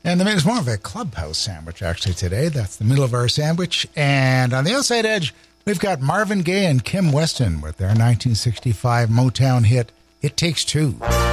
And there's more of a clubhouse sandwich, actually, today. That's the middle of our sandwich. And on the outside edge, we've got Marvin Gaye and Kim Weston with their 1965 Motown hit, It Takes Two.